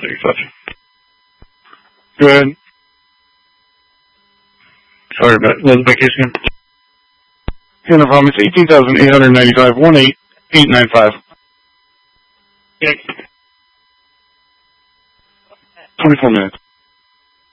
City, such. Go ahead. Sorry about the vacation. Yeah, no problem. It's 18,895, 18895. Okay. 24 minutes.